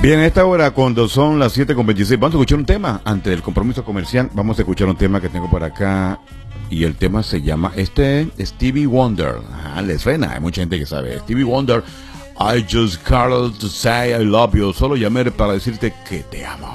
Bien, a esta hora, cuando son las 7:26, vamos a escuchar un tema. Antes del compromiso comercial, vamos a escuchar un tema que tengo por acá. Y el tema se llama Stevie Wonder. ¿Les suena? Hay mucha gente que sabe. Stevie Wonder, I just called to say I love you. Solo llamé para decirte que te amo.